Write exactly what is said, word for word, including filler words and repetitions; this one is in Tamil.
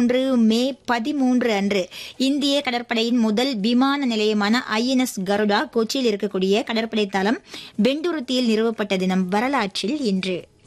மூன்று மே பதிமூன்று அன்று இந்திய கடற்படையின் முதல் விமான நிலையமான ஐஎன்எஸ் கருடா கொச்சியில் இருக்கக்கூடிய கடற்படை தளம் பெண்டுருத்தியில் நிறுவப்பட்ட தினம் வரலாற்றில் இன்று.